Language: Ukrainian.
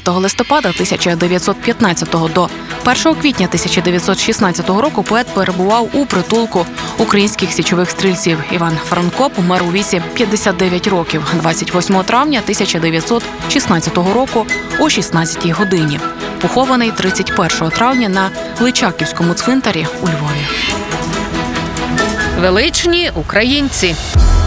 листопада 1915 до 1 квітня 1916 року поет перебував у притулку українських січових стрільців. Іван Франко помер у віці 59 років 28 травня 1916 року о 16-й годині. Похований 31 травня на Личаківському цвинтарі у Львові. Величні українці.